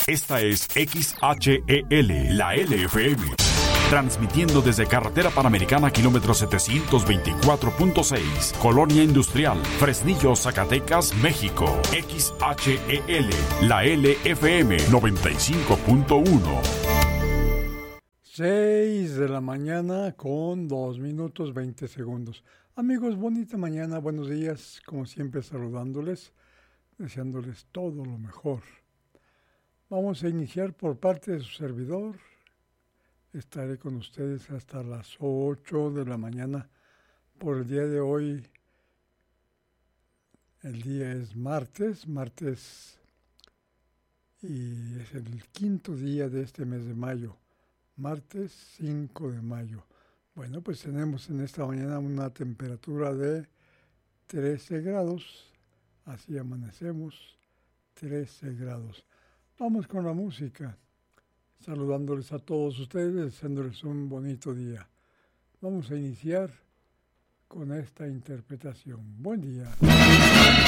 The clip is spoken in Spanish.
Esta es XHEL, la LFM. Transmitiendo desde Carretera Panamericana, kilómetro 724.6, Colonia Industrial, Fresnillo, Zacatecas, México. XHEL, la LFM 95.1. 6 de la mañana con 2 minutos 20 segundos. Amigos, bonita mañana, buenos días, como siempre saludándoles, deseándoles todo lo mejor. Vamos a iniciar por parte de su servidor. Estaré con ustedes hasta las 8 de la mañana por el día de hoy. El día es martes y es el quinto día de este mes de mayo, martes 5 de mayo. Bueno, pues tenemos en esta mañana una temperatura de 13 grados, así amanecemos, 13 grados. Vamos con la música. Saludándoles a todos ustedes, deseándoles un bonito día. Vamos a iniciar con esta interpretación. Buen día.